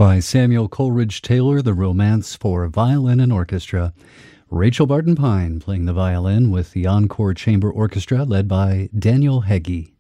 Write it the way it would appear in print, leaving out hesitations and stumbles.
by Samuel Coleridge Taylor, The Romance for Violin and Orchestra. Rachel Barton Pine playing the violin with the Encore Chamber Orchestra led by Daniel Heggie.